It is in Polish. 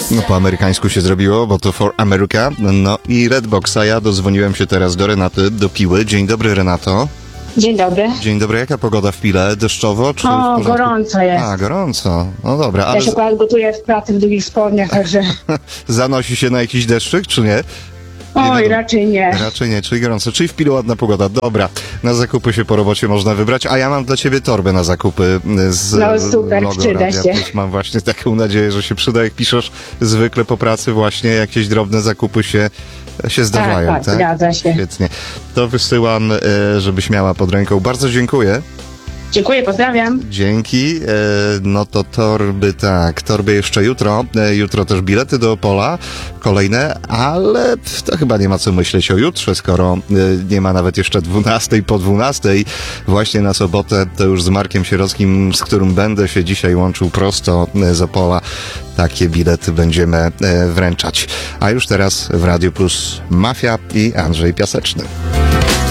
No po amerykańsku się zrobiło, bo to For America. No i Redbox, a ja dozwoniłem się teraz do Renaty, do Piły. Dzień dobry, Renato. Dzień dobry. Dzień dobry, jaka pogoda w Pile? Deszczowo czy w porządku? Gorąco jest. A, gorąco. No dobra, ale Ja się akurat gotuję w pracy w długich spodniach, także... zanosi się na jakiś deszczyk, czy nie? Oj, raczej nie. Raczej nie, czyli gorąco. Czyli w Pilu ładna pogoda. Dobra, na zakupy się po robocie można wybrać, a ja mam dla ciebie torbę na zakupy z No super, logo przyda Radia się. Plus. Mam właśnie taką nadzieję, że się przyda, jak piszesz zwykle po pracy właśnie jakieś drobne zakupy się zdarzają, tak? Zgadza się. Świetnie. To wysyłam, żebyś miała pod ręką. Bardzo dziękuję. Dziękuję, pozdrawiam. Dzięki. No to torby jeszcze jutro. Jutro też bilety do Opola, kolejne, ale to chyba nie ma co myśleć o jutrze, skoro nie ma nawet jeszcze 12 po 12. Właśnie na sobotę to już z Markiem Sierockim, z którym będę się dzisiaj łączył prosto z Opola, takie bilety będziemy wręczać. A już teraz w Radiu Plus Mafia i Andrzej Piaseczny.